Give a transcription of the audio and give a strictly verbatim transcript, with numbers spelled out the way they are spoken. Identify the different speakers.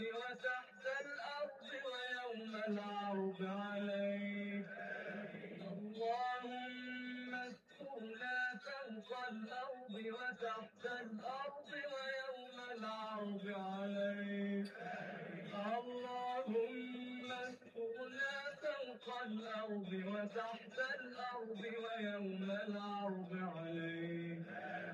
Speaker 1: وتحت الأرض ويوم العرض عليك. اللهم استرنا فوق الأرض وتحت الأرض ويوم العرض عليك. اللهم استرنا فوق الأرض وتحت الأرض ويوم العرض عليك.